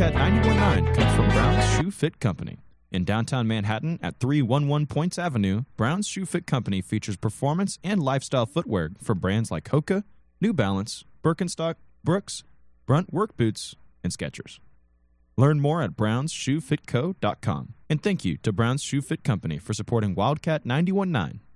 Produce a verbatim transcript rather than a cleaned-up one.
Wildcat nine one nine comes from Brown's Shoe Fit Company. In downtown Manhattan at three eleven Points Avenue, Brown's Shoe Fit Company features performance and lifestyle footwear for brands like Hoka, New Balance, Birkenstock, Brooks, Brunt Work Boots, and Skechers. Learn more at browns shoe fit co dot com. And thank you to Brown's Shoe Fit Company for supporting Wildcat nine one nine.